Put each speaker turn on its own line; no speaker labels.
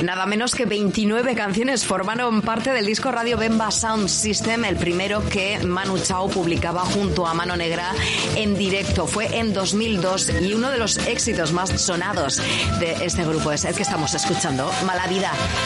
Nada menos que 29 canciones formaron parte del disco Radio Bemba Sound System, el primero que Manu Chao publicaba junto a Mano Negra en directo. Fue en 2002 y uno de los éxitos más sonados de este grupo es el que estamos escuchando, Mala Vida.